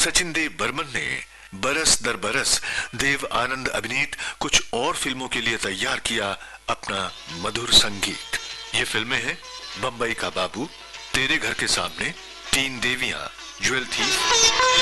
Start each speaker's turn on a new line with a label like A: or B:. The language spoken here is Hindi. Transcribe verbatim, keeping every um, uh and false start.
A: सचिन देव बर्मन ने बरस दर बरस देव आनंद अभिनीत कुछ और फिल्मों के लिए तैयार किया अपना मधुर संगीत। ये फिल्में हैं बंबई का बाबू, तेरे घर के सामने, तीन देवियां, ज्वेल थी।